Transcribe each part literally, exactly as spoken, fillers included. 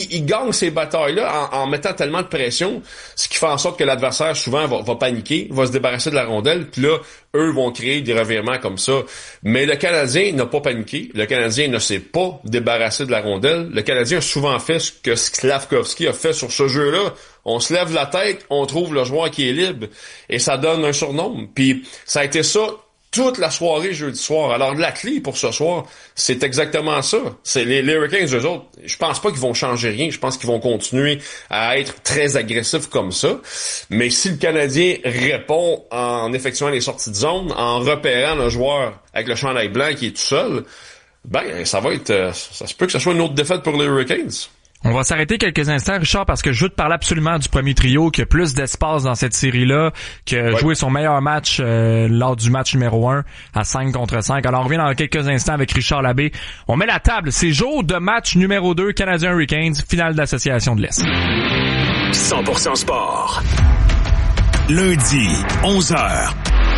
il, il gagne ces batailles-là en, en mettant tellement de pression, ce qui fait en sorte que l'adversaire, souvent, va, va paniquer, va se débarrasser de la rondelle, puis là, eux vont créer des revirements comme ça. Mais le Canadien n'a pas paniqué. Le Canadien ne s'est pas débarrassé de la rondelle. Le Canadien a souvent fait ce que Slafkovský a fait sur ce jeu-là. On se lève la tête, on trouve le joueur qui est libre, et ça donne un surnombre. Puis ça a été ça toute la soirée jeudi soir. Alors la clé pour ce soir, c'est exactement ça. C'est les, les Hurricanes, eux autres, je pense pas qu'ils vont changer rien. Je pense qu'ils vont continuer à être très agressifs comme ça. Mais si le Canadien répond en effectuant les sorties de zone, en repérant le joueur avec le chandail blanc qui est tout seul, ben ça va être, ça se peut que ce soit une autre défaite pour les Hurricanes. On va s'arrêter quelques instants, Richard, parce que je veux te parler absolument du premier trio qui a plus d'espace dans cette série-là, qui a ouais. joué son meilleur match euh, lors du match numéro un à cinq contre cinq. Alors on revient dans quelques instants avec Richard Labbé. On met la table. C'est jour de match numéro deux, Canadiens Hurricanes, finale de l'Association de l'Est. cent pour cent sport. Lundi, onze heures.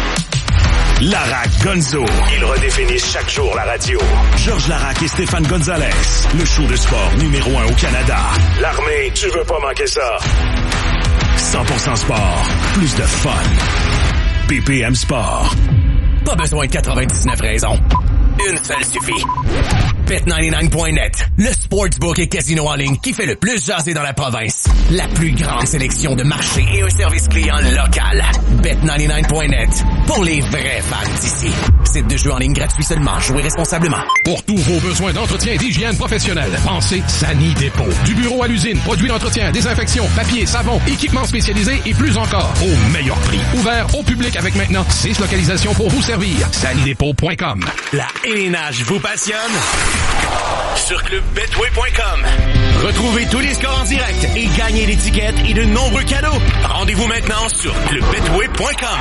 Larac Gonzo. Ils redéfinissent chaque jour la radio. Georges Larac et Stéphane Gonzalez. Le show de sport numéro un au Canada. L'armée, tu veux pas manquer ça. cent pour cent sport. Plus de fun. B P M Sport. Pas besoin de quatre-vingt-dix-neuf raisons. Une seule suffit. Bet quatre-vingt-dix-neuf point net, le sportsbook et casino en ligne qui fait le plus jaser dans la province. La plus grande sélection de marchés et un service client local. Bet quatre-vingt-dix-neuf point net, pour les vrais fans d'ici. Site de jeu en ligne gratuit seulement. Jouez responsablement. Pour tous vos besoins d'entretien et d'hygiène professionnelle, pensez Sani Dépôt. Du bureau à l'usine, produits d'entretien, désinfection, papier, savon, équipements spécialisés et plus encore. Au meilleur prix. Ouvert au public avec maintenant six localisations pour vous servir. Sani Dépôt point com. La élénage vous passionne? Sur club betway point com. Retrouvez tous les scores en direct et gagnez des tickets et de nombreux cadeaux. Rendez-vous maintenant sur club betway point com.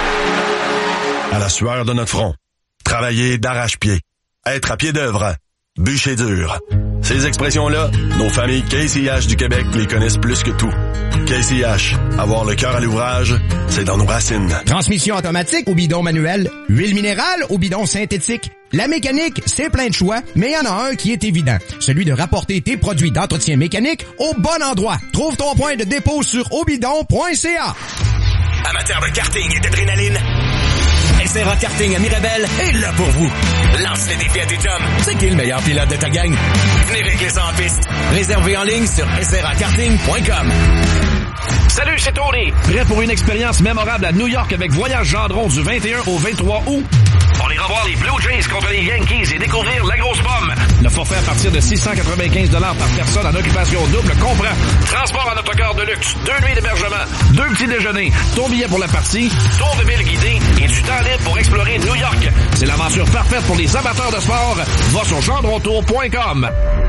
À la sueur de notre front. Travailler d'arrache-pied. Être à pied d'œuvre. Bûcher dur. Ces expressions-là, nos familles K C H du Québec les connaissent plus que tout. K C H, avoir le cœur à l'ouvrage, c'est dans nos racines. Transmission automatique ou bidon manuel, huile minérale ou bidon synthétique. La mécanique, c'est plein de choix, mais il y en a un qui est évident. Celui de rapporter tes produits d'entretien mécanique au bon endroit. Trouve ton point de dépôt sur obidon point c a. Amateur de karting et d'adrénaline, S R A Karting à Mirabel est là pour vous. Lance le défi à tes chums. C'est qui le meilleur pilote de ta gang? Venez régler ça en piste. Réservé en ligne sur s r a karting point com. Salut, c'est Tony. Prêt pour une expérience mémorable à New York avec Voyage Gendron du vingt et un au vingt-trois août? On ira voir les Blue Jays contre les Yankees et découvrir la grosse pomme. Le forfait à partir de six cent quatre-vingt-quinze dollars par personne en occupation double comprend transport en autocar de luxe, deux nuits d'hébergement, deux petits déjeuners, ton billet pour la partie, tour de ville guidé et du temps libre pour explorer New York. C'est l'aventure parfaite pour les amateurs de sport. Va sur gendrontour point com.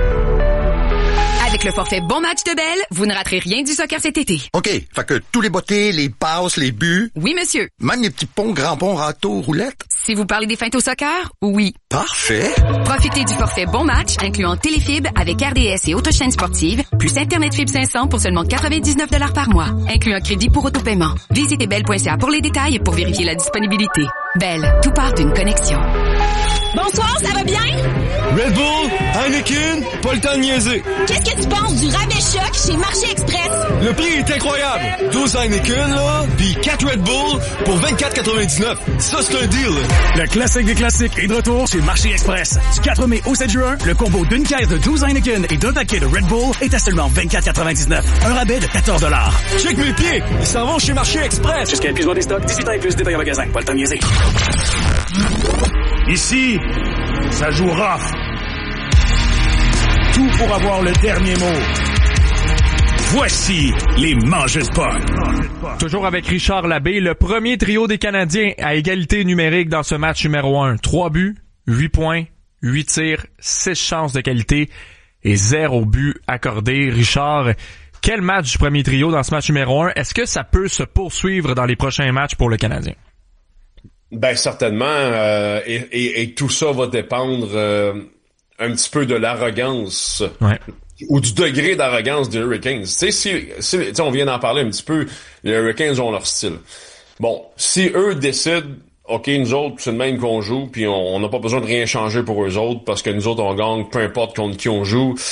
Avec le forfait Bon Match de Bell, vous ne raterez rien du soccer cet été. OK, fait que tous les bottés, les passes, les buts... Oui, monsieur. Même les petits ponts, grands ponts, râteaux, roulettes... Si vous parlez des feintes au soccer, oui. Parfait. Profitez du forfait Bon Match, incluant Téléfibre avec R D S et autres chaînes sportives, plus Internet Fibre cinq cents pour seulement quatre-vingt-dix-neuf dollars par mois, inclut un crédit pour autopaiement. Visitez bell point c a pour les détails et pour vérifier la disponibilité. Bell, tout part d'une connexion. Bonsoir, ça va bien? Red Bull, Heineken, pas le temps de niaiser. Qu'est-ce que tu penses du rabais choc chez Marché Express? Le prix est incroyable. douze Heineken, là, pis quatre Red Bull pour vingt-quatre quatre-vingt-dix-neuf. Ça, c'est un deal. Le classique des classiques est de retour chez Marché Express. Du quatre mai au sept juin, le combo d'une caisse de douze Heineken et d'un paquet de Red Bull est à seulement vingt-quatre quatre-vingt-dix-neuf. Un rabais de quatorze dollars. Check mes pieds, ils s'en vont chez Marché Express. Jusqu'à épuisement des stocks, dix-huit ans et plus, détail en magasin. Pas le temps de niaiser. Ici, ça joue rough. Tout pour avoir le dernier mot. Voici les mangeurs de pomme. Toujours avec Richard Labbé, le premier trio des Canadiens à égalité numérique dans ce match numéro un. Trois buts, huit points, huit tirs, six chances de qualité et zéro but accordé. Richard, quel match du premier trio dans ce match numéro un? Est-ce que ça peut se poursuivre dans les prochains matchs pour le Canadien? Ben certainement, euh, et, et, et tout ça va dépendre euh, un petit peu de l'arrogance ouais. ou du degré d'arrogance des Hurricanes. Tu sais, si, si tu sais, on vient d'en parler un petit peu, les Hurricanes ont leur style. Bon, si eux décident, ok, nous autres, c'est le même qu'on joue, puis on n'a pas besoin de rien changer pour eux autres, parce que nous autres, on gagne, peu importe contre qui on joue,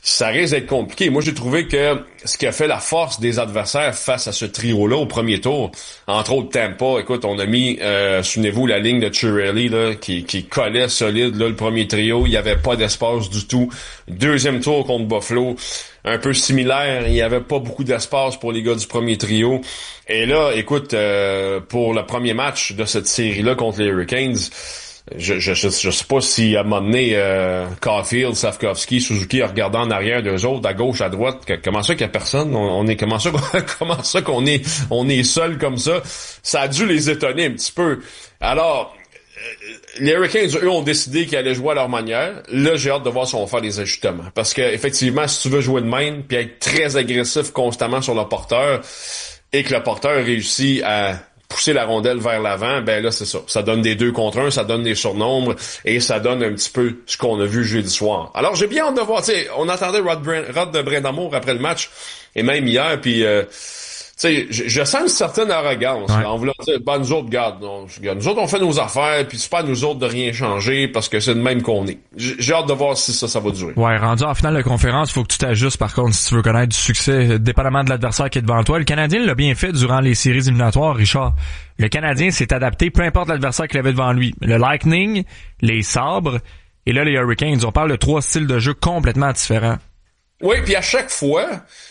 ça risque d'être compliqué. Moi, j'ai trouvé que ce qui a fait la force des adversaires face à ce trio-là au premier tour, entre autres Tampa, écoute, on a mis, euh, souvenez-vous, la ligne de Chiarelli, là, qui, qui collait solide, là, le premier trio, il y avait pas d'espace du tout. Deuxième tour contre Buffalo, un peu similaire, il y avait pas beaucoup d'espace pour les gars du premier trio. Et là, écoute, euh, pour le premier match de cette série-là contre les Hurricanes, Je, je, je, je sais pas si à un moment donné, euh, Caulfield, Slavkovsky, Suzuki, en regardant en arrière d'eux autres, à gauche, à droite, que, comment ça qu'il y a personne? On, on est, comment ça, comment ça qu'on est, on est seul comme ça? Ça a dû les étonner un petit peu. Alors, euh, les Hurricanes, eux, ont décidé qu'ils allaient jouer à leur manière. Là, j'ai hâte de voir si on va faire des ajustements. Parce que, effectivement, si tu veux jouer de même, puis être très agressif constamment sur le porteur, et que le porteur réussit à pousser la rondelle vers l'avant, ben là, c'est ça. Ça donne des deux contre un, ça donne des surnombres, et ça donne un petit peu ce qu'on a vu jeudi soir. Alors, j'ai bien hâte de voir, tu sais, on attendait Rod, Brand, Rod de Brindamour après le match, et même hier, puis euh, tu sais, je, je sens une certaine arrogance, ouais. Là, en voulant dire, ben, nous autres, regarde, on, nous autres, on fait nos affaires, puis c'est pas à nous autres de rien changer, parce que c'est de même qu'on est. J'ai hâte de voir si ça, ça va durer. Ouais, rendu en finale de conférence, faut que tu t'ajustes, par contre, si tu veux connaître du succès, dépendamment de l'adversaire qui est devant toi. Le Canadien l'a bien fait durant les séries éliminatoires, Richard. Le Canadien s'est adapté, peu importe l'adversaire qu'il avait devant lui. Le Lightning, les Sabres, et là, les Hurricanes. On parle de trois styles de jeu complètement différents. Oui, puis à chaque fois,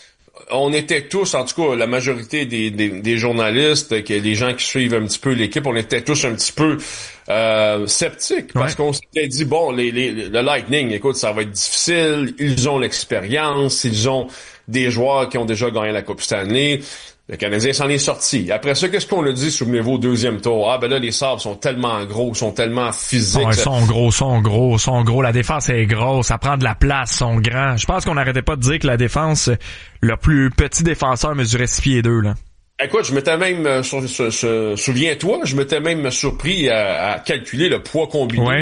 on était tous, en tout cas, la majorité des, des, des journalistes, que les gens qui suivent un petit peu l'équipe, on était tous un petit peu euh, sceptiques, parce ouais. qu'on s'était dit, bon, les, les, le Lightning, écoute, ça va être difficile, ils ont l'expérience, ils ont des joueurs qui ont déjà gagné la Coupe Stanley. Le Canadien s'en est sorti. Après ça, qu'est-ce qu'on a dit, souvenez-vous, au deuxième tour? Ah, ben là, les Sabres sont tellement gros, sont tellement physiques. Oh, ils sont gros, sont gros, sont gros. La défense est grosse, ça prend de la place, sont grands. Je pense qu'on n'arrêtait pas de dire que la défense, le plus petit défenseur mesurait six pieds deux, là. Écoute, je m'étais même, euh, sur, sur, sur, souviens-toi, je m'étais même surpris à, à calculer le poids combiné ouais.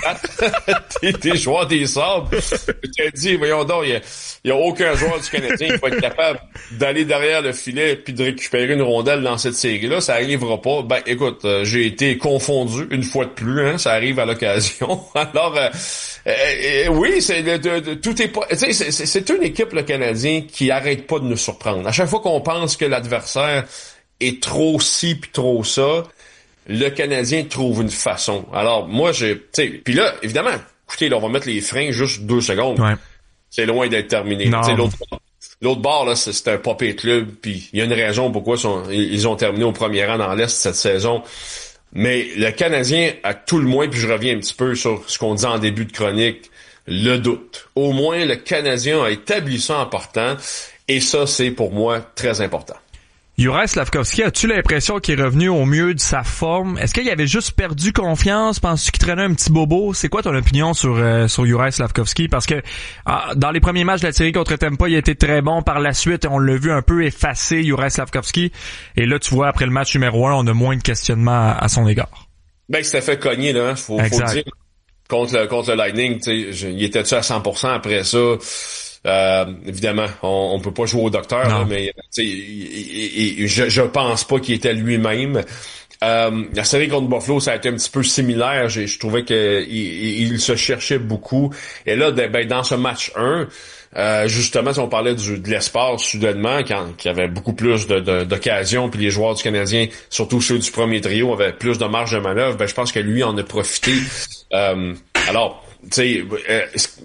des, des joueurs des Sabres. Je t'ai dit, voyons donc, il y a, y a aucun joueur du Canadien qui va être capable d'aller derrière le filet puis de récupérer une rondelle dans cette série-là. Ça arrivera pas. Ben, écoute, euh, j'ai été confondu une fois de plus, hein. Ça arrive à l'occasion. Alors, euh, euh, euh, oui, c'est de, de, de, tout est pas. Tu sais, c'est, c'est, c'est une équipe, le Canadien, qui arrête pas de nous surprendre. À chaque fois qu'on pense que l'adversaire est trop ci puis trop ça, le Canadien trouve une façon. Alors, moi, j'ai... Tu sais, puis là, évidemment, écoutez, là, on va mettre les freins juste deux secondes. Ouais. C'est loin d'être terminé. Tu sais, l'autre, l'autre bord, là, c'est, c'est un papier club, puis il y a une raison pourquoi ils, sont, ils ont terminé au premier rang dans l'Est cette saison. Mais le Canadien, à tout le moins, puis je reviens un petit peu sur ce qu'on disait en début de chronique, le doute. Au moins, le Canadien a établi ça en partant, et ça, c'est pour moi très important. Juraj Slavkovsky, as-tu l'impression qu'il est revenu au mieux de sa forme? Est-ce qu'il avait juste perdu confiance? Penses-tu qu'il traînait un petit bobo? C'est quoi ton opinion sur euh, sur Juraj Slavkovsky? Parce que ah, dans les premiers matchs de la série contre Tampa, il a été très bon. Par la suite, on l'a vu un peu effacé, Juraj Slavkovsky. Et là, tu vois, après le match numéro un, on a moins de questionnements à, à son égard. Ben, il s'était fait cogner, là. Faut, faut le dire. Contre le, contre le Lightning, tu sais, il était-tu à cent pour cent après ça? Euh, évidemment, on, on peut pas jouer au docteur, là, mais tu sais, je, je pense pas qu'il était lui-même. Euh, la série contre Buffalo, ça a été un petit peu similaire. J'ai, je trouvais que il, il se cherchait beaucoup. Et là, ben, dans ce match un, euh, justement, si on parlait du, de l'espace soudainement, quand qu'il y avait beaucoup plus de, de, d'occasions, puis les joueurs du Canadien, surtout ceux du premier trio, avaient plus de marge de manœuvre, ben je pense que lui en a profité. Euh, alors, tu sais, euh,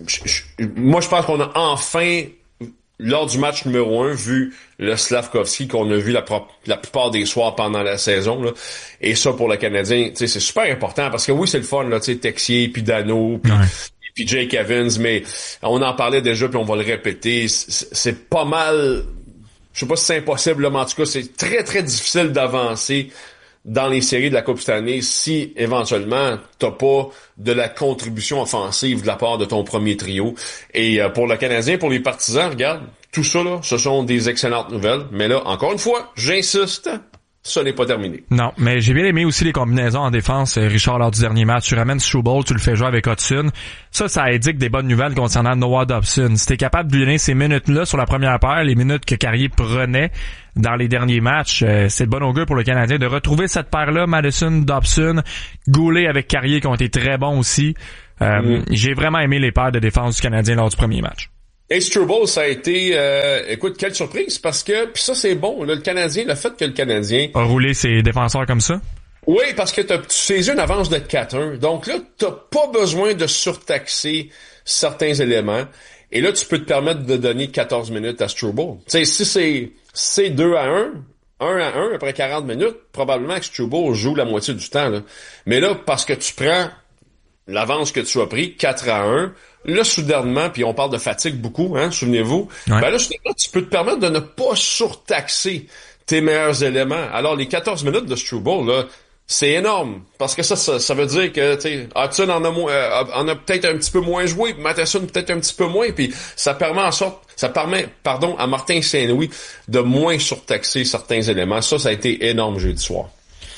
moi je pense qu'on a enfin, lors du match numéro un, vu le Slavkovsky qu'on a vu la, pro- la plupart des soirs pendant la saison, là. Et ça, pour le Canadien, tu sais, c'est super important, parce que oui, c'est le fun, là, tu sais, Texier, puis Dano, puis, ouais. puis Jake Evans, mais on en parlait déjà, puis on va le répéter, c'est, c'est pas mal, je sais pas si c'est impossible, là, mais en tout cas, c'est très, très difficile d'avancer dans les séries de la Coupe Stanley si, éventuellement, t'as pas de la contribution offensive de la part de ton premier trio. Et euh, pour le Canadien, pour les partisans, regarde, tout ça, là, ce sont des excellentes nouvelles. Mais là, encore une fois, j'insiste, ça n'est pas terminé. Non, mais j'ai bien aimé aussi les combinaisons en défense, Richard, lors du dernier match. Tu ramènes Struble, tu le fais jouer avec Hudson. Ça, ça indique des bonnes nouvelles concernant Noah Dobson. Si t'es capable de lui donner ces minutes-là sur la première paire, les minutes que Carrier prenait dans les derniers matchs, euh, c'est de bon augure pour le Canadien de retrouver cette paire-là, Madison, Dobson, Goulet avec Carrier qui ont été très bons aussi. Euh, mmh. J'ai vraiment aimé les paires de défense du Canadien lors du premier match. Et Struble, ça a été, euh, écoute, quelle surprise, parce que, puis ça c'est bon, là, le Canadien, le fait que le Canadien a roulé ses défenseurs comme ça. Oui, parce que t'as, tu saisis une avance de quatre un, donc là, t'as pas besoin de surtaxer certains éléments, et là, tu peux te permettre de donner quatorze minutes à Struble. Tu sais, si c'est, c'est deux à un, un à un après quarante minutes, probablement que Struble joue la moitié du temps, là. Mais là, parce que tu prends l'avance que tu as pris, quatre à un, là, soudainement, puis on parle de fatigue beaucoup, hein, souvenez-vous, ouais. ben là, soudainement, tu peux te permettre de ne pas surtaxer tes meilleurs éléments. Alors, les quatorze minutes de Struble, là, c'est énorme, parce que ça, ça, ça veut dire que, tu sais, Hudson en a, moins, euh, en a peut-être un petit peu moins joué, Matheson peut-être un petit peu moins, puis ça permet en sorte, ça permet, pardon, à Martin Saint-Louis de moins surtaxer certains éléments. Ça, ça a été énorme jeudi soir.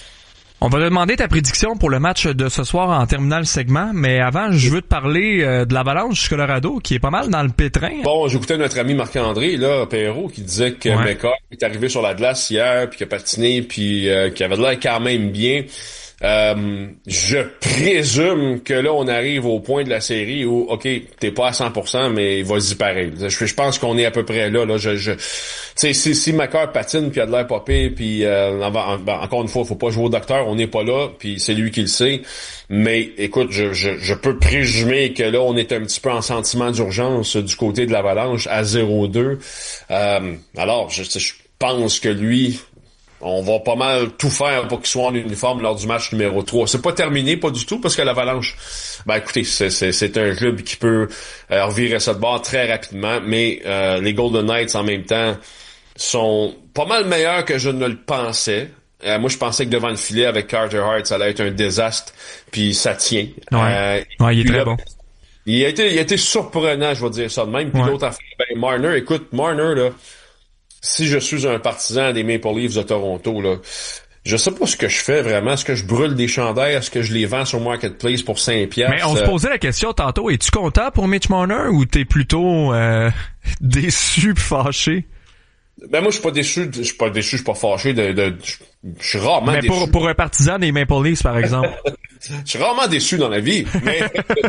On va te demander ta prédiction pour le match de ce soir en terminant le segment, mais avant, je veux te parler euh, de l'Avalanche du Colorado, qui est pas mal dans le pétrin. Bon, j'écoutais notre ami Marc-André, là, Perrault, qui disait que ouais. McCoy est arrivé sur la glace hier, puis qu'il a patiné, puis euh, qu'il avait l'air quand même bien. Euh, je présume que là, on arrive au point de la série où, OK, t'es pas à cent pour cent, mais vas-y pareil. Je, je pense qu'on est à peu près là. là. Je, je, tu sais, si, si McCoy patine, puis a de l'air popé, puis euh, en, en, encore une fois, faut pas jouer au docteur, on n'est pas là, puis c'est lui qui le sait. Mais écoute, je, je, je peux présumer que là, on est un petit peu en sentiment d'urgence du côté de l'Avalanche à zéro deux. Euh, alors, je, je pense que lui... on va pas mal tout faire pour qu'il soit en uniforme lors du match numéro trois. C'est pas terminé, pas du tout, parce que l'Avalanche, ben écoutez, c'est, c'est, c'est un club qui peut euh, revirer ça de bord très rapidement, mais euh, les Golden Knights, en même temps, sont pas mal meilleurs que je ne le pensais. Euh, moi, je pensais que devant le filet, avec Carter Hart, ça allait être un désastre, puis ça tient. Ouais, euh, ouais il est très là, bon. Il a été, il a été surprenant, je vais dire ça de même. Puis ouais. l'autre affaire, ben Marner, écoute, Marner, là, si je suis un partisan des Maple Leafs de Toronto, là, je sais pas ce que je fais vraiment. Est-ce que je brûle des chandails? Est-ce que je les vends sur Marketplace pour cinq piastres? Mais on se posait la question tantôt. Es-tu content pour Mitch Marner ou t'es plutôt euh, déçu pis fâché? Ben moi, je suis pas déçu. Je suis pas déçu, je suis pas fâché. De, de, je suis rarement mais déçu. Mais pour, pour un partisan des Maple Leafs, par exemple? Je suis rarement déçu dans la vie. Mais,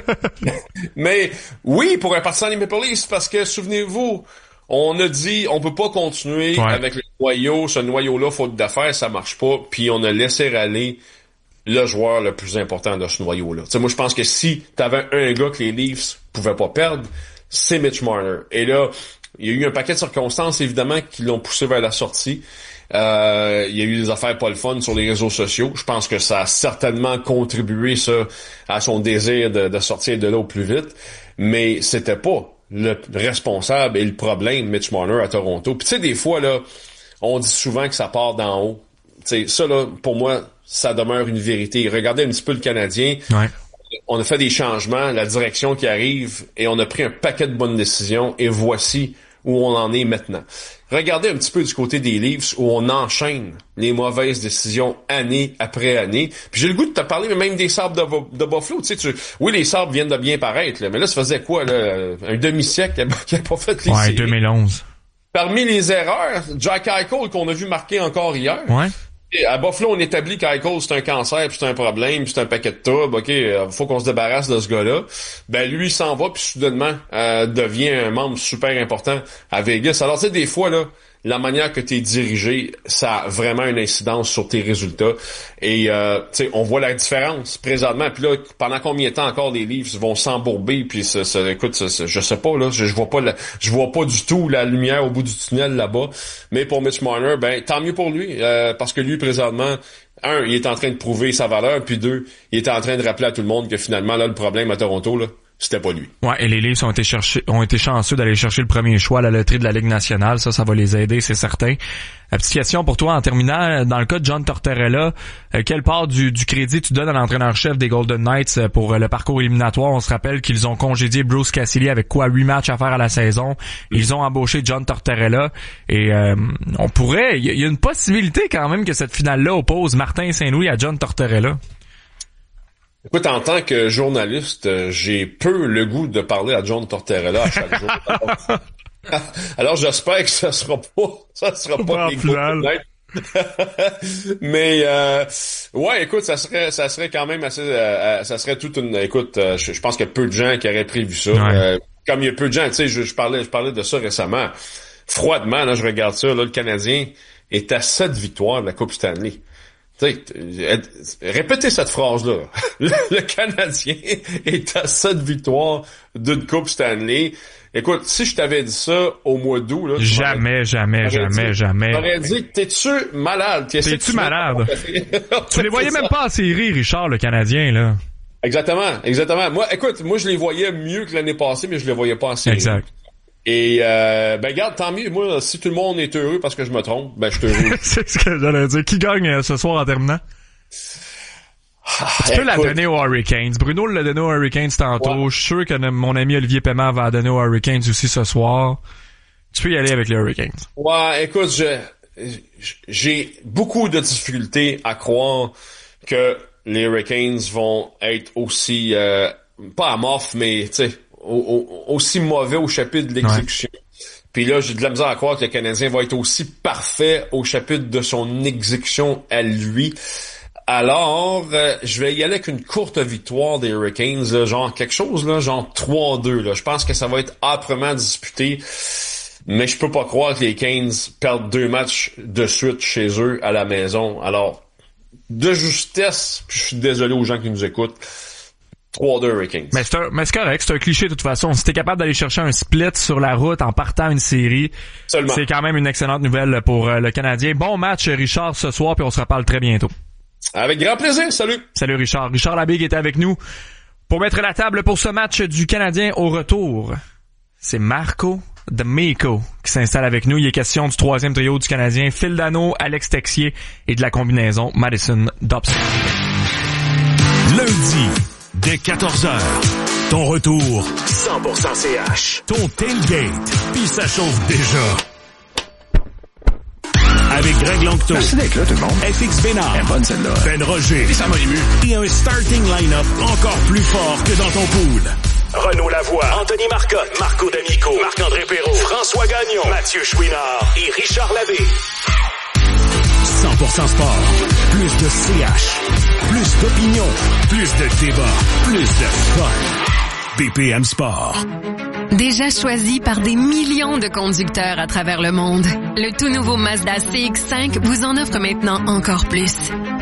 mais oui, pour un partisan des Maple Leafs, parce que, souvenez-vous, on a dit, on peut pas continuer ouais. avec le noyau. Ce noyau-là, faute d'affaires, ça marche pas. Puis on a laissé aller le joueur le plus important de ce noyau-là. Tu sais, moi, je pense que si t'avais un gars que les Leafs pouvaient pas perdre, c'est Mitch Marner. Et là, il y a eu un paquet de circonstances, évidemment, qui l'ont poussé vers la sortie. Euh, il y a eu des affaires pas le fun sur les réseaux sociaux. Je pense que ça a certainement contribué, ça, à son désir de, de sortir de là au plus vite. Mais c'était pas le responsable et le problème Mitch Marner à Toronto. Puis tu sais, des fois, là, on dit souvent que ça part d'en haut. Tu sais, ça, là, pour moi, ça demeure une vérité. Regardez un petit peu le Canadien. Ouais. On a fait des changements, la direction qui arrive, et on a pris un paquet de bonnes décisions, et voici où on en est maintenant. Regardez un petit peu du côté des Leafs, où on enchaîne les mauvaises décisions année après année. Puis j'ai le goût de te parler même des Sabres de, de Buffalo. Tu sais, tu, oui, les Sabres viennent de bien paraître, là, mais là, ça faisait quoi, là, un demi-siècle qui n'a pas fait les ouais, séries. deux mille onze. Parmi les erreurs, Jack Eichel, qu'on a vu marquer encore hier. Ouais. À Buffalo, on établit qu'Eichel, c'est un cancer, puis c'est un problème, puis c'est un paquet de troubles. OK, euh, faut qu'on se débarrasse de ce gars-là. Ben, lui, il s'en va, puis soudainement, euh, devient un membre super important à Vegas. Alors, tu sais, des fois, là, la manière que tu es dirigé, ça a vraiment une incidence sur tes résultats. Et, euh, tu sais, on voit la différence présentement. Puis là, pendant combien de temps encore les Leafs vont s'embourber? Puis, ça, ça, écoute, ça, ça, je sais pas, là, je, je vois pas la, je vois pas du tout la lumière au bout du tunnel là-bas. Mais pour Mitch Marner, ben, tant mieux pour lui, euh, parce que lui, présentement, un, il est en train de prouver sa valeur, puis deux, il est en train de rappeler à tout le monde que finalement, là, le problème à Toronto, là, c'était pas lui. Ouais, et les Leafs ont été chercher, ont été chanceux d'aller chercher le premier choix à la loterie de la Ligue nationale. Ça, ça va les aider, c'est certain. La petite question pour toi en terminant, dans le cas de John Tortorella, euh, quelle part du, du crédit tu donnes à l'entraîneur-chef des Golden Knights pour euh, le parcours éliminatoire? On se rappelle qu'ils ont congédié Bruce Cassidy avec quoi huit matchs à faire à la saison. Ils ont embauché John Tortorella et euh, on pourrait, il y, y a une possibilité quand même que cette finale-là oppose Martin Saint-Louis à John Tortorella. Écoute, en tant que journaliste, j'ai peu le goût de parler à John Tortorella à chaque jour. Alors, j'espère que ça sera pas, ça sera pas les Golden. Mais euh, ouais, écoute, ça serait, ça serait quand même assez, euh, ça serait toute une. Écoute, euh, je, je pense qu'il y a peu de gens qui auraient prévu ça. Ouais. Euh, comme il y a peu de gens, tu sais, je, je parlais, je parlais de ça récemment. Froidement, là, je regarde ça, là, le Canadien est à sept victoires de la Coupe Stanley. Tu sais, répétez cette phrase-là. Le, le Canadien est à sept victoires d'une Coupe Stanley. Écoute, si je t'avais dit ça au mois d'août, là... Jamais, jamais, jamais, dit, jamais. T'aurais dit, t'es-tu malade? T'es-tu, t'es-tu malade? Tu les voyais même pas en série, Richard, le Canadien, là. Exactement, exactement. Moi, écoute, moi, je les voyais mieux que l'année passée, mais je les voyais pas en série. Exact. Et, euh, ben, garde, tant mieux. Moi, si tout le monde est heureux parce que je me trompe, ben, je suis heureux. C'est ce que j'allais dire. Qui gagne euh, ce soir en terminant? Ah, tu peux écoute, la donner aux Hurricanes. Bruno l'a donné aux Hurricanes tantôt. Ouais. Je suis sûr que mon ami Olivier Paiement va la donner aux Hurricanes aussi ce soir. Tu peux y aller avec les Hurricanes. Ouais, écoute, je, j'ai beaucoup de difficultés à croire que les Hurricanes vont être aussi, euh, pas amorphes, mais, tu sais, aussi mauvais au chapitre de l'exécution. Ouais. Puis là, j'ai de la misère à croire que le Canadien va être aussi parfait au chapitre de son exécution à lui. Alors, euh, je vais y aller avec une courte victoire des Hurricanes, là, genre quelque chose, là, genre trois à deux. Là. Je pense que ça va être âprement disputé, mais je peux pas croire que les Canes perdent deux matchs de suite chez eux à la maison. Alors, de justesse, je suis désolé aux gens qui nous écoutent, trois deux Hurricanes. Mais c'est, un, mais c'est correct, c'est un cliché de toute façon. Si t'es capable d'aller chercher un split sur la route en partant une série, seulement, c'est quand même une excellente nouvelle pour euh, le Canadien. Bon match, Richard, ce soir, puis on se reparle très bientôt. Avec grand plaisir, salut! Salut Richard. Richard Labigue était avec nous pour mettre la table pour ce match du Canadien au retour. C'est Marco D'Amico qui s'installe avec nous. Il est question du troisième trio du Canadien, Phil Danault, Alex Texier et de la combinaison Madison Dobson. Lundi, dès quatorze heures, ton retour cent pour cent C H. Ton tailgate, puis ça chauffe déjà. Avec Greg Langto. Merci d'être là, tout le monde. F X Bénard. Elle est bonne, celle-là. Ben Roger. Et ça m'a ému. Et un starting line-up encore plus fort que dans ton pool. Renaud Lavoie, Anthony Marcotte, Marco D'Amico, Marc-André Perrault, François Gagnon, Mathieu Chouinard et Richard Labbé. cent pour cent sport. Plus de C H. Plus d'opinion. Plus de débat. Plus de fun. B P M Sport. Déjà choisi par des millions de conducteurs à travers le monde, le tout nouveau Mazda C X cinq vous en offre maintenant encore plus.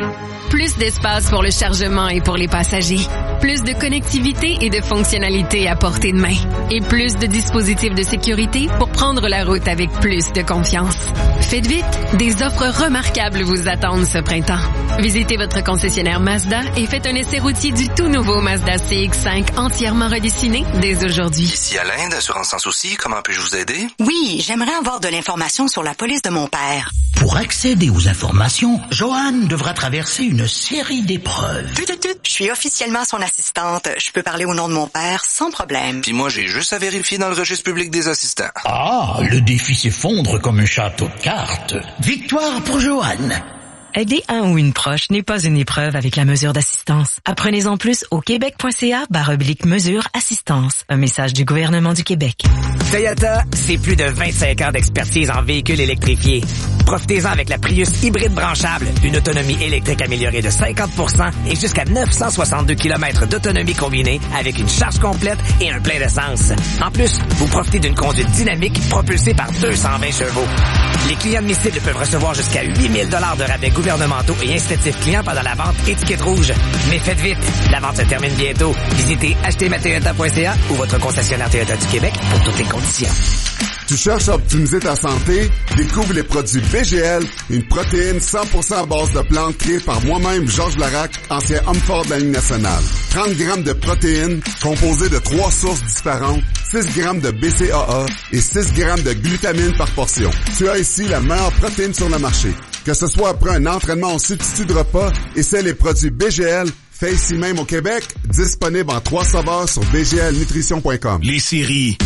Plus d'espace pour le chargement et pour les passagers. Plus de connectivité et de fonctionnalités à portée de main. Et plus de dispositifs de sécurité pour prendre la route avec plus de confiance. Faites vite, des offres remarquables vous attendent ce printemps. Visitez votre concessionnaire Mazda et faites un essai routier du tout nouveau Mazda C X cinq entièrement redessiné dès aujourd'hui. Ici Alain d'Assurance Sans Souci, comment puis-je vous aider? Oui, j'aimerais avoir de l'information sur la police de mon père. Pour accéder aux informations, Joanne devra traverser une série d'épreuves. Tut, tut, tut. Je suis officiellement son assistante. Je peux parler au nom de mon père sans problème. Puis moi, j'ai juste à vérifier dans le registre public des assistants. Ah, le défi s'effondre comme un château de cartes. Victoire pour Joanne. Aider un ou une proche n'est pas une épreuve avec la mesure d'assistance. Apprenez-en plus au québec.ca barre oblique mesure assistance. Un message du gouvernement du Québec. Toyota, c'est plus de vingt-cinq ans d'expertise en véhicules électrifiés. Profitez-en avec la Prius hybride branchable, une autonomie électrique améliorée de cinquante pour cent et jusqu'à neuf cent soixante-deux kilomètres d'autonomie combinée avec une charge complète et un plein d'essence. En plus, vous profitez d'une conduite dynamique propulsée par deux cent vingt chevaux. Les clients admissibles peuvent recevoir jusqu'à huit mille dollars de rabais gouvernementaux et incitatifs clients pendant la vente étiquette rouge. Mais faites vite, la vente se termine bientôt. Visitez acheter ma toyota point c a ou votre concessionnaire Toyota du Québec pour toutes les conditions. Tu cherches à optimiser ta santé? Découvre les produits B G L, une protéine cent pour cent à base de plantes créée par moi-même, Georges Larac, ancien homme fort de la Ligue nationale. trente grammes de protéines composées de trois sources différentes, six grammes de B C A A et six grammes de glutamine par portion. Tu as ici la meilleure protéine sur le marché. Que ce soit après un entraînement en substitut de repas, essaie les produits B G L, fait ici même au Québec, disponible en trois saveurs sur b g l nutrition point com. Les séries,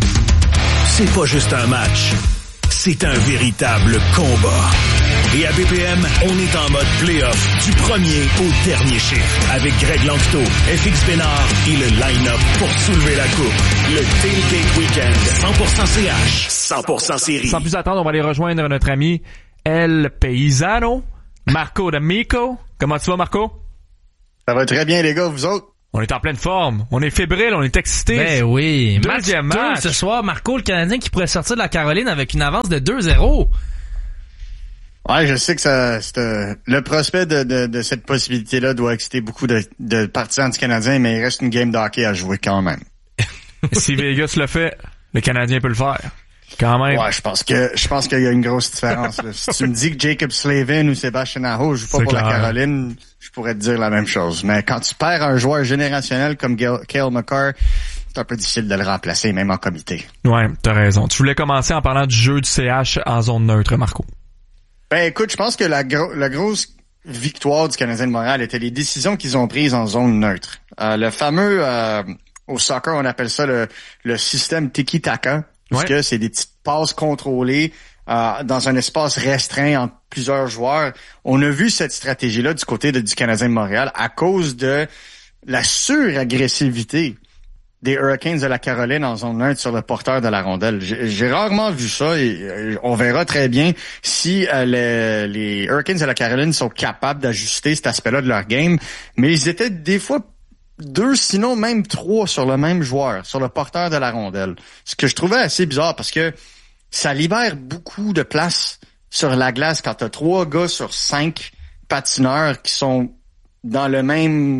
c'est pas juste un match, c'est un véritable combat. Et à B P M, on est en mode play-off du premier au dernier chiffre avec Greg Langto, F X Bénard et le line-up pour soulever la coupe. Le Tailgate Weekend, cent pour cent C H, cent pour cent série. Sans plus attendre, on va aller rejoindre notre ami El Paisano, Marco D'Amico. Comment tu vas, Marco? Ça va très bien, les gars, vous autres? On est en pleine forme. On est fébrile, on est excité. Ben oui. Deuxième match. match. Ce soir, Marco, le Canadien qui pourrait sortir de la Caroline avec une avance de deux zéro. Ouais, je sais que ça, c'est, euh, le prospect de, de, de cette possibilité-là doit exciter beaucoup de, de partisans du Canadien, mais il reste une game de hockey à jouer quand même. Si Vegas le fait, le Canadien peut le faire. Quand même. Ouais, je pense que je pense qu'il y a une grosse différence. Là. Si tu me dis que Jacob Slavin ou Sébastien Aho jouent pas C'est pour clair. la Caroline, je pourrais te dire la même chose. Mais quand tu perds un joueur générationnel comme Cale Makar, c'est un peu difficile de le remplacer, même en comité. Ouais, t'as raison. Tu voulais commencer en parlant du jeu du C H en zone neutre, Marco. Ben écoute, je pense que la, gro- la grosse victoire du Canadien de Montréal était les décisions qu'ils ont prises en zone neutre. Euh, le fameux, euh, au soccer, on appelle ça le, le système tiki-taka, parce ouais. que c'est des petites passes contrôlées euh, dans un espace restreint entre plusieurs joueurs. On a vu cette stratégie-là du côté de, du Canadien de Montréal à cause de la suragressivité des Hurricanes de la Caroline en zone neutre sur le porteur de la rondelle. J'ai, j'ai rarement vu ça et euh, on verra très bien si euh, les, les Hurricanes de la Caroline sont capables d'ajuster cet aspect-là de leur game. Mais ils étaient des fois deux, sinon même trois sur le même joueur, sur le porteur de la rondelle. Ce que je trouvais assez bizarre parce que ça libère beaucoup de place sur la glace quand t'as trois gars sur cinq patineurs qui sont dans le même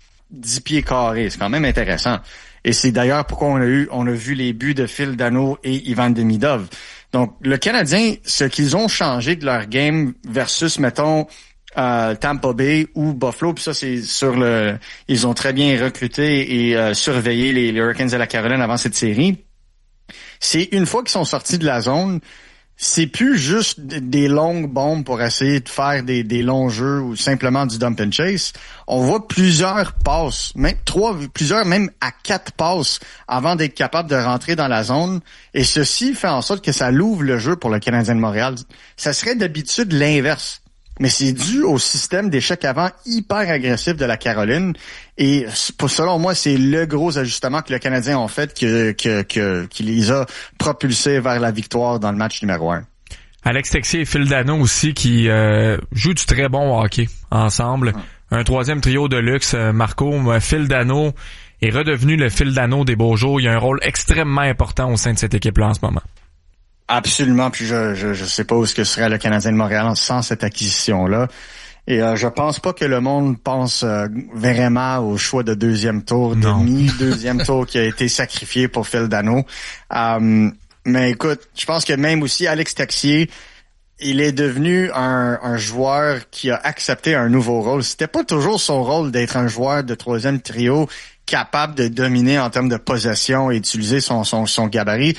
dix pieds carrés. C'est quand même intéressant. Et c'est d'ailleurs pourquoi on a eu, on a vu les buts de Phil Danault et Ivan Demidov. Donc, le Canadien, ce qu'ils ont changé de leur game versus, mettons, euh, Tampa Bay ou Buffalo, puis ça, c'est sur le, ils ont très bien recruté et euh, surveillé les, les Hurricanes de la Caroline avant cette série. C'est une fois qu'ils sont sortis de la zone, c'est plus juste des longues bombes pour essayer de faire des, des longs jeux ou simplement du dump and chase. On voit plusieurs passes, même trois, plusieurs, même à quatre passes avant d'être capable de rentrer dans la zone. Et ceci fait en sorte que ça l'ouvre le jeu pour le Canadien de Montréal. Ça serait d'habitude l'inverse. Mais c'est dû au système d'échec avant hyper agressif de la Caroline. Et selon moi, c'est le gros ajustement que le Canadien a fait que, que, que, qui les a propulsés vers la victoire dans le match numéro un. Alex Texier et Phil Danault aussi qui euh, jouent du très bon hockey ensemble. Hum. Un troisième trio de luxe, Marco. Phil Danault est redevenu le Phil Danault des beaux jours. Il a un rôle extrêmement important au sein de cette équipe-là en ce moment. Absolument, puis je je je sais pas où ce que serait le Canadien de Montréal sans cette acquisition-là. Et euh, je pense pas que le monde pense euh, vraiment au choix de deuxième tour, demi deuxième tour qui a été sacrifié pour Phil Danault. Euh, mais écoute, je pense que même aussi Alex Texier, il est devenu un, un joueur qui a accepté un nouveau rôle. C'était pas toujours son rôle d'être un joueur de troisième trio capable de dominer en termes de possession et utiliser son son, son gabarit.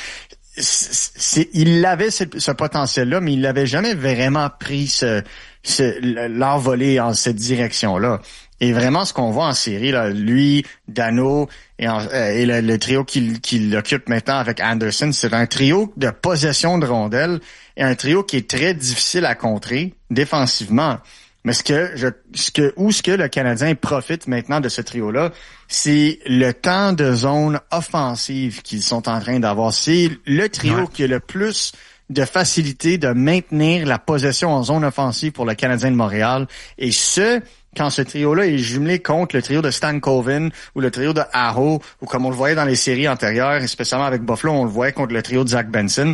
C'est, il avait ce, ce potentiel-là, mais il n'avait jamais vraiment pris ce, ce, l'envolée en cette direction-là. Et vraiment, ce qu'on voit en série, là, lui, Danault et, en, et le, le trio qu'il, qu'il occupe maintenant avec Anderson, c'est un trio de possession de rondelles et un trio qui est très difficile à contrer défensivement. Mais ce que je, ce que, où ce que le Canadien profite maintenant de ce trio-là, c'est le temps de zone offensive qu'ils sont en train d'avoir. C'est le trio ouais. qui a le plus de facilité de maintenir la possession en zone offensive pour le Canadien de Montréal. Et ce, quand ce trio-là est jumelé contre le trio de Stan Coven ou le trio de Aho, ou comme on le voyait dans les séries antérieures, spécialement avec Buffalo, on le voyait contre le trio de Zach Benson.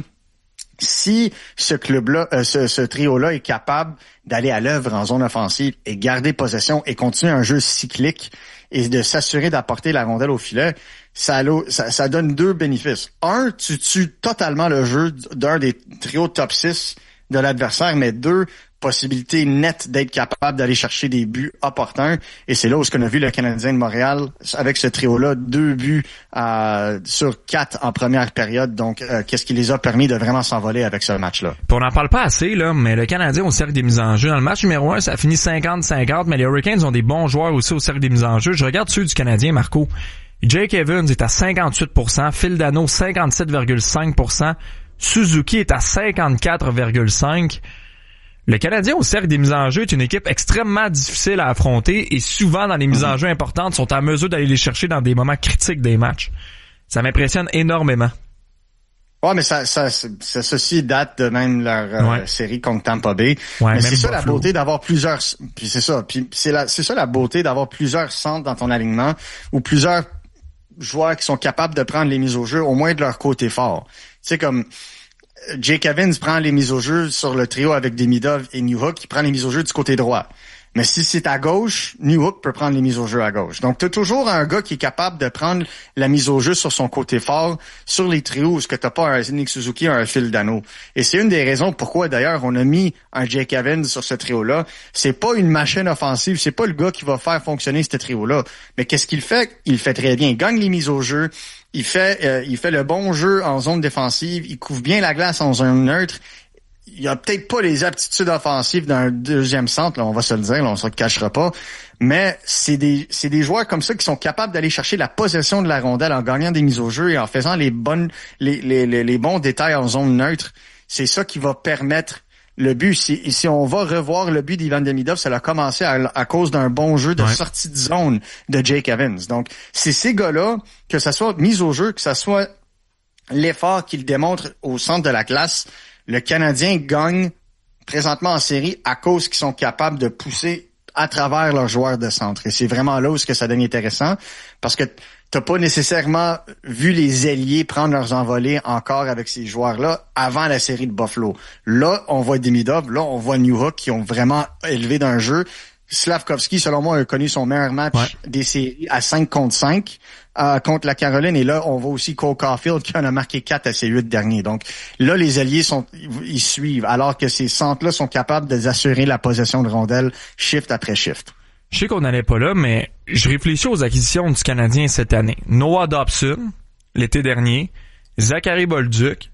Si ce club-là, euh, ce, ce trio-là est capable d'aller à l'œuvre en zone offensive et garder possession et continuer un jeu cyclique et de s'assurer d'apporter la rondelle au filet, ça, ça, ça donne deux bénéfices. Un, tu tues totalement le jeu d'un des trios top six de l'adversaire, mais deux, possibilité nette d'être capable d'aller chercher des buts opportuns. Et c'est là où ce qu'on a vu le Canadien de Montréal avec ce trio-là, deux buts euh, sur quatre en première période. Donc, euh, qu'est-ce qui les a permis de vraiment s'envoler avec ce match-là? Puis on n'en parle pas assez, là, mais le Canadien au cercle des mises en jeu. Dans le match numéro un, ça a fini cinquante cinquante, mais les Hurricanes ont des bons joueurs aussi au cercle des mises en jeu. Je regarde ceux du Canadien, Marco. Jake Evans est à cinquante-huit pour cent, Phil Danault cinquante-sept virgule cinq pour cent, Suzuki est à cinquante-quatre virgule cinq pour cent. Le Canadien au cercle des mises en jeu est une équipe extrêmement difficile à affronter et souvent dans les mises en jeu importantes sont à mesure d'aller les chercher dans des moments critiques des matchs. Ça m'impressionne énormément. Ouais, mais ça, ça, ça, ceci date de même leur euh, ouais. série contre Tampa Bay. Ouais, mais c'est ça Buffalo. la beauté d'avoir plusieurs, puis c'est ça, puis c'est la, c'est ça la beauté d'avoir plusieurs centres dans ton alignement ou plusieurs joueurs qui sont capables de prendre les mises au jeu au moins de leur côté fort. Tu sais comme Jake Evans prend les mises au jeu sur le trio avec Demidov et Newhook, il prend les mises au jeu du côté droit. Mais si c'est à gauche, Newhook peut prendre les mises au jeu à gauche. Donc, tu as toujours un gars qui est capable de prendre la mise au jeu sur son côté fort, sur les trios où tu n'as pas un Nick Suzuki, un Phil Dano. Et c'est une des raisons pourquoi, d'ailleurs, on a mis un Jake Evans sur ce trio-là. C'est pas une machine offensive, c'est pas le gars qui va faire fonctionner ce trio-là. Mais qu'est-ce qu'il fait? Il fait très bien. Il gagne les mises au jeu. Il fait, euh, il fait le bon jeu en zone défensive. Il couvre bien la glace en zone neutre. Il y a peut-être pas les aptitudes offensives d'un deuxième centre, là, on va se le dire, là, on se le cachera pas. Mais c'est des, c'est des joueurs comme ça qui sont capables d'aller chercher la possession de la rondelle en gagnant des mises au jeu et en faisant les bonnes, les, les, les, les bons détails en zone neutre. C'est ça qui va permettre le but. Si, si on va revoir le but d'Ivan Demidov, ça a commencé à, à cause d'un bon jeu de ouais. sortie de zone de Jake Evans. Donc, c'est ces gars-là, que ça soit mise au jeu, que ça soit l'effort qu'ils démontrent au centre de la glace, le Canadien gagne présentement en série à cause qu'ils sont capables de pousser à travers leurs joueurs de centre. Et c'est vraiment là où ce que ça devient intéressant, parce que t'as pas nécessairement vu les ailiers prendre leurs envolées encore avec ces joueurs-là avant la série de Buffalo. Là, on voit Demidov, là, on voit Newhook qui ont vraiment élevé d'un jeu. Slavkovski, selon moi, a connu son meilleur match ouais. des séries à cinq contre cinq euh, contre la Caroline. Et là, on voit aussi Cole Caulfield qui en a marqué quatre à ses huit derniers. Donc là, les alliés sont ils suivent, alors que ces centres-là sont capables d'assurer la possession de rondelles shift après shift. Je sais qu'on n'allait pas là, mais je réfléchis aux acquisitions du Canadien cette année. Noah Dobson, l'été dernier, Zachary Bolduc,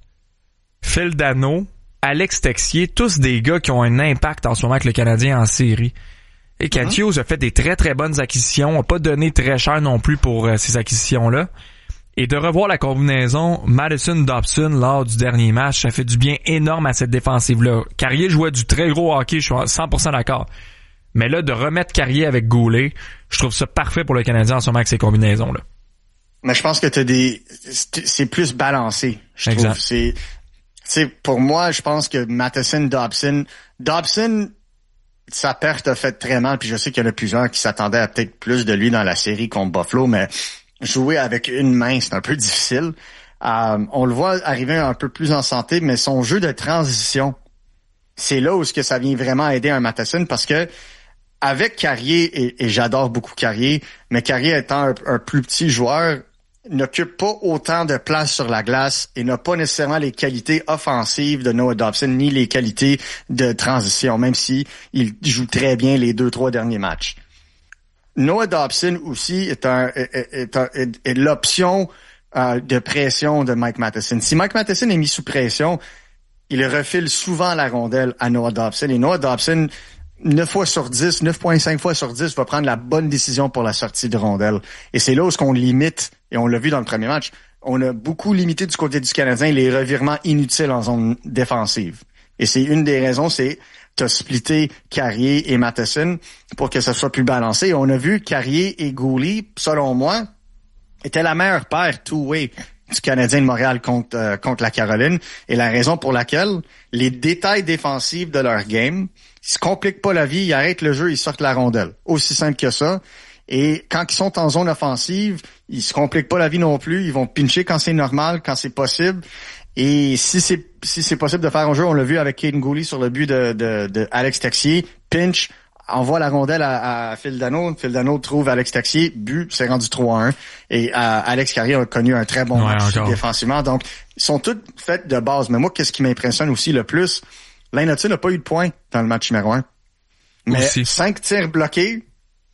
Phil Dano, Alex Texier, tous des gars qui ont un impact en ce moment avec le Canadien en série. Et Kent mm-hmm. Hughes a fait des très très bonnes acquisitions, a pas donné très cher non plus pour euh, ces acquisitions-là. Et de revoir la combinaison Madison-Dobson lors du dernier match, ça fait du bien énorme à cette défensive-là. Carrier jouait du très gros hockey, je suis cent pour cent d'accord. Mais là, de remettre Carrier avec Goulet, je trouve ça parfait pour le Canadien en ce moment avec ces combinaisons-là. Mais je pense que t'as des, c'est plus balancé, je exact. trouve. C'est, c'est, pour moi, je pense que Matheson-Dobson, Dobson, sa perte a fait très mal, puis je sais qu'il y en a plusieurs qui s'attendaient à peut-être plus de lui dans la série contre Buffalo, mais jouer avec une main, c'est un peu difficile. Euh, on le voit arriver un peu plus en santé, mais son jeu de transition, c'est là où ce que ça vient vraiment aider un Matheson, parce que avec Carrier, et, et j'adore beaucoup Carrier, mais Carrier étant un, un plus petit joueur, n'occupe pas autant de place sur la glace et n'a pas nécessairement les qualités offensives de Noah Dobson ni les qualités de transition, même si il joue très bien les deux, trois derniers matchs. Noah Dobson aussi est, un, est, est, est, est l'option euh, de pression de Mike Matheson. Si Mike Matheson est mis sous pression, il refile souvent la rondelle à Noah Dobson. Et Noah Dobson, neuf fois sur dix, neuf virgule cinq fois sur dix, va prendre la bonne décision pour la sortie de rondelle. Et c'est là où ce qu'on limite, et on l'a vu dans le premier match, on a beaucoup limité du côté du Canadien les revirements inutiles en zone défensive. Et c'est une des raisons, c'est t'as splitté Carrier et Matheson pour que ça soit plus balancé. Et on a vu Carrier et Goulet, selon moi, étaient la meilleure paire two-way du Canadien de Montréal contre euh, contre la Caroline. Et la raison pour laquelle les détails défensifs de leur game, ils se compliquent pas la vie, ils arrêtent le jeu, ils sortent la rondelle. Aussi simple que ça. Et quand ils sont en zone offensive, ils se compliquent pas la vie non plus. Ils vont pincher quand c'est normal, quand c'est possible. Et si c'est si c'est possible de faire un jeu, on l'a vu avec Caden Goulet sur le but de, de, de Alex Texier, pinch, envoie la rondelle à, à Phil Dano. Phil Dano trouve Alex Texier, but, c'est rendu trois à un. Et euh, Alex Carrier a connu un très bon ouais, match encore. défensivement. Donc, ils sont tous faits de base. Mais moi, qu'est-ce qui m'impressionne aussi le plus, Laine-Hutton n'a pas eu de points dans le match numéro un. Mais aussi. cinq tirs bloqués.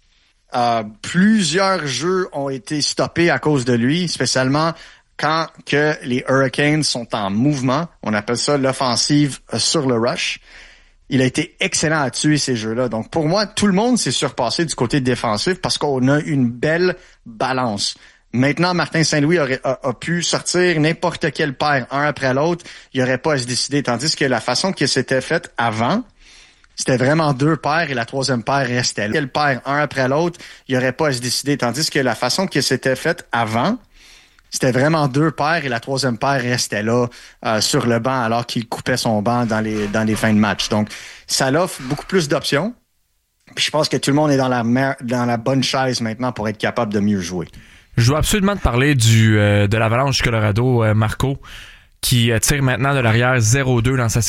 Euh, plusieurs jeux ont été stoppés à cause de lui, spécialement quand que les Hurricanes sont en mouvement. On appelle ça l'offensive sur le rush. Il a été excellent à tuer ces jeux-là. Donc, pour moi, tout le monde s'est surpassé du côté défensif parce qu'on a une belle balance. Maintenant, Martin Saint-Louis aurait, a, a pu sortir n'importe quelle paire, un après l'autre. Il n'y aurait pas à se décider. Tandis que la façon que c'était fait avant, c'était vraiment deux paires et la troisième paire restait là. Quelle paire, un après l'autre, il n'y aurait pas à se décider. Tandis que la façon que c'était fait avant, C'était vraiment deux paires et la troisième paire restait là euh, sur le banc alors qu'il coupait son banc dans les dans les fins de match. Donc, ça l'offre beaucoup plus d'options. Puis je pense que tout le monde est dans la mer- dans la bonne chaise maintenant pour être capable de mieux jouer. Je dois absolument te parler du euh, de l'Avalanche du Colorado, euh, Marco, qui euh, tire maintenant de l'arrière zéro deux dans sa